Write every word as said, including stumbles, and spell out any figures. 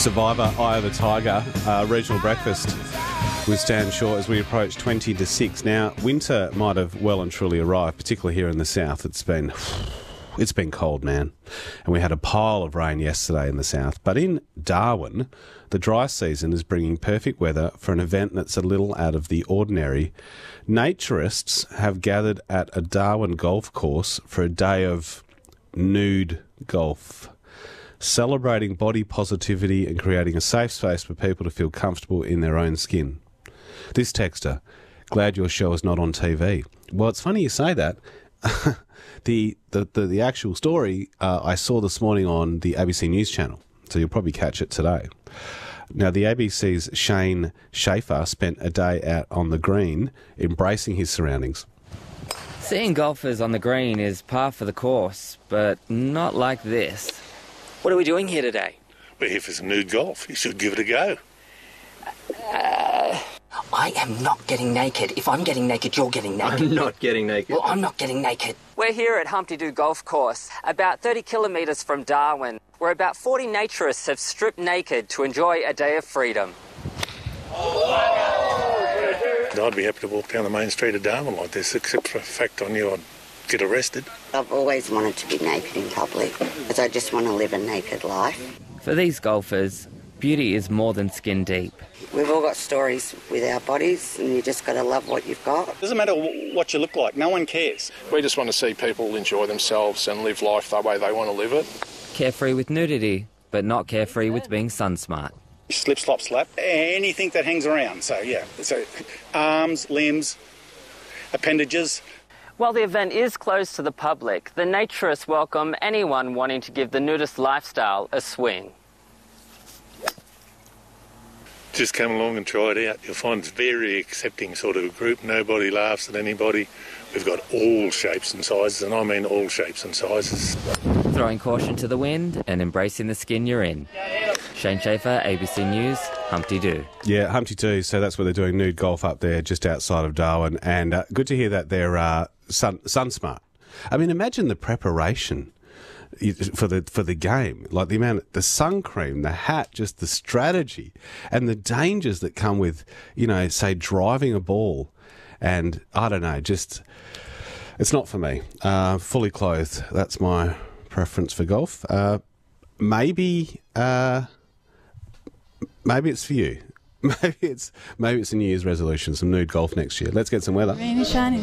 Survivor, Eye of the Tiger, uh, regional breakfast with Stan Shaw as we approach twenty to six. Now, winter might have well and truly arrived, particularly here in the south. It's been, it's been cold, man. And we had a pile of rain yesterday in the south. But in Darwin, the dry season is bringing perfect weather for an event that's a little out of the ordinary. Naturists have gathered at a Darwin golf course for a day of nude golf, celebrating body positivity and creating a safe space for people to feel comfortable in their own skin. This texter, glad your show is not on T V. Well, it's funny you say that. the, the, the the actual story uh, I saw this morning on the A B C News channel, so you'll probably catch it today. Now, the A B C's Shane Schaefer spent a day out on the green, embracing his surroundings. Seeing golfers on the green is par for the course, but not like this. What are we doing here today? We're here for some nude golf. You should give it a go. Uh, I am not getting naked. If I'm getting naked, you're getting naked. I'm not getting naked. Well, I'm not getting naked. We're here at Humpty Doo Golf Course, about thirty kilometres from Darwin, where about forty naturists have stripped naked to enjoy a day of freedom. I'd be happy to walk down the main street of Darwin like this, except for the fact I knew I'd get arrested. I've always wanted to be naked in public, because I just want to live a naked life. For these golfers, beauty is more than skin deep. We've all got stories with our bodies, and you just got to love what you've got. Doesn't matter what you look like, no one cares. We just want to see people enjoy themselves and live life the way they want to live it. Carefree with nudity, but not carefree with being sun smart. Slip, slop, slap, anything that hangs around. So, yeah, so arms, limbs, appendages. While the event is closed to the public, the naturists welcome anyone wanting to give the nudist lifestyle a swing. Just come along and try it out. You'll find it's a very accepting sort of a group. Nobody laughs at anybody. We've got all shapes and sizes, and I mean all shapes and sizes. Throwing caution to the wind and embracing the skin you're in. Shane Schaefer, A B C News, Humpty Doo. Yeah, Humpty Doo, so that's where they're doing nude golf up there just outside of Darwin. And uh, good to hear that they're uh, sun, sun smart. I mean, imagine the preparation for the for the game, like the amount, the sun cream, the hat, just the strategy and the dangers that come with, you know, say driving a ball, and I don't know, just it's not for me. Uh, fully clothed, that's my preference for golf. Uh, maybe, uh, maybe it's for you. Maybe it's maybe it's a New Year's resolution, some nude golf next year. Let's get some weather. Rain is shining.